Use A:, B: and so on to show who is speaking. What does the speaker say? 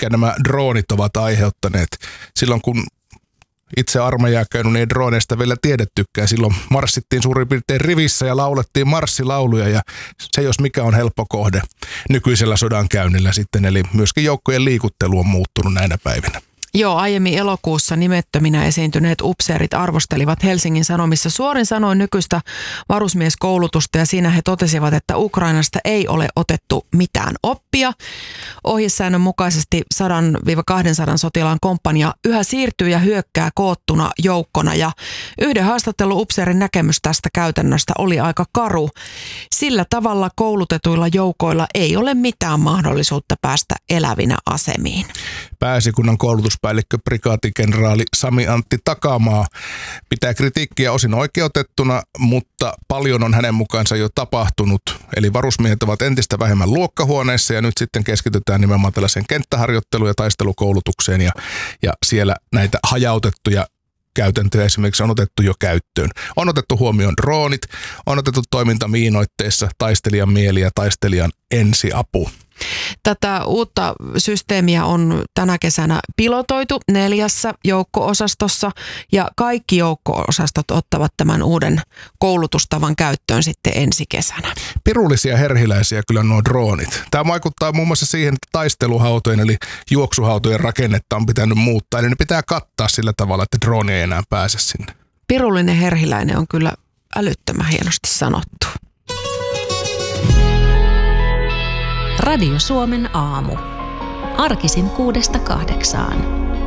A: minkä nämä droonit ovat aiheuttaneet. Silloin kun itse armeijaa käynyt, niin ei droneista vielä tiedettykään. Silloin marssittiin suurin piirtein rivissä ja laulettiin marssilauluja, ja se jos mikä on helppo kohde nykyisellä sodankäynnillä sitten. Eli myöskin joukkojen liikuttelu on muuttunut näinä päivinä.
B: Joo, aiemmin elokuussa nimettöminä esiintyneet upseerit arvostelivat Helsingin Sanomissa suorin sanoin nykyistä varusmieskoulutusta, ja siinä he totesivat, että Ukrainasta ei ole otettu mitään oppia. Ohjesäännön mukaisesti 100-200 sotilaan komppania yhä siirtyy ja hyökkää koottuna joukkona, ja yhden haastattelun upseerin näkemys tästä käytännöstä oli aika karu. Sillä tavalla koulutetuilla joukoilla ei ole mitään mahdollisuutta päästä elävinä asemiin.
A: Pääesikunnan koulutuspäällikkö prikaatikenraali Sami Antti Takamaa pitää kritiikkiä osin oikeutettuna, mutta paljon on hänen mukaansa jo tapahtunut. Eli varusmiehet ovat entistä vähemmän luokkahuoneissa, ja nyt sitten keskitytään nimenomaan tällaiseen kenttäharjoitteluun ja taistelukoulutukseen, ja siellä näitä hajautettuja käytäntöjä esimerkiksi on otettu jo käyttöön. On otettu huomioon droonit, on otettu toiminta miinoitteessa, taistelijan mieli ja taistelijan ensiapu.
B: Tätä uutta systeemiä on tänä kesänä pilotoitu 4 joukko-osastossa, ja kaikki joukko-osastot ottavat tämän uuden koulutustavan käyttöön sitten ensi kesänä.
A: Pirullisia herhiläisiä kyllä nuo droonit. Tämä vaikuttaa muun muassa siihen, että taisteluhautojen eli juoksuhautojen rakennetta on pitänyt muuttaa. Eli ne pitää kattaa sillä tavalla, että drooni ei enää pääse sinne.
B: Pirullinen herhiläinen on kyllä älyttömän hienosti sanottu.
C: Radio Suomen aamu. Arkisin 6–8.